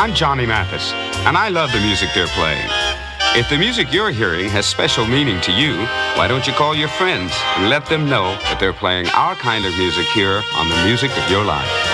I'm Johnny Mathis, and I love the music they're playing. If the music you're hearing has special meaning to you, why don't you call your friends and let them know that they're playing our kind of music here on the music of your life.